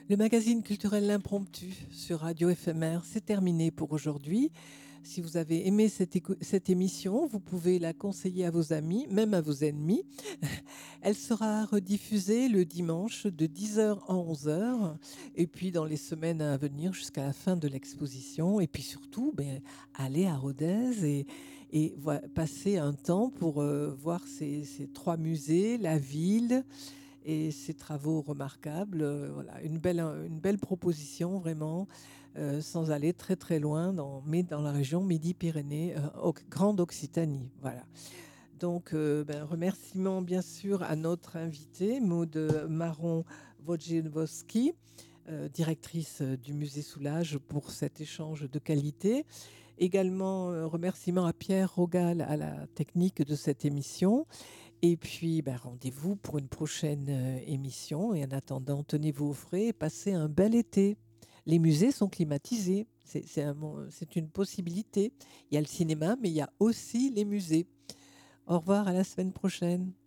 Le magazine culturel L'Impromptu sur Radio FMR, c'est terminé pour aujourd'hui. Si vous avez aimé cette émission, vous pouvez la conseiller à vos amis, même à vos ennemis. Elle sera rediffusée le dimanche de 10h à 11h et puis dans les semaines à venir jusqu'à la fin de l'exposition. Et puis surtout, allez à Rodez et passer un temps pour voir ces trois musées, la ville et ses travaux remarquables. Voilà, une belle proposition vraiment, sans aller très très loin, mais dans la région Midi-Pyrénées, Grande Occitanie. Voilà. Donc, remerciements bien sûr à notre invitée, Maude Maron-Wojciechowski, directrice du musée Soulage, pour cet échange de qualité. Également, remerciements à Pierre Rogal à la technique de cette émission. Et puis, rendez-vous pour une prochaine émission. Et en attendant, tenez-vous au frais et passez un bel été. Les musées sont climatisés. C'est une possibilité. Il y a le cinéma, mais il y a aussi les musées. Au revoir, à la semaine prochaine.